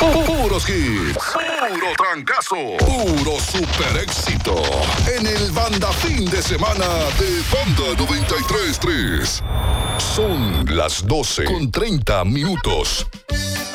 Puros hits, puro trancazo, puro super éxito. En el Banda Fin de Semana de Banda 93.3. Son las 12:30.